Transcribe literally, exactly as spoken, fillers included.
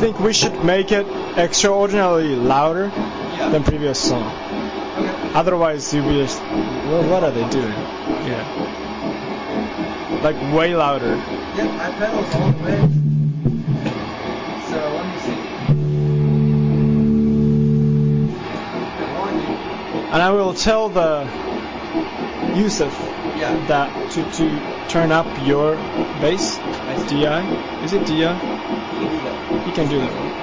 think we should make it extraordinarily louder Yeah. than previous song. Okay. Otherwise, you'll be just, well, what are they doing? Yeah. Like way louder. Yep, I pedals all the way. So let me see. One, And I will tell the Yusuf yeah. that to, to turn up your bass. I see. D I? Is it D I? You can do that. You can do that.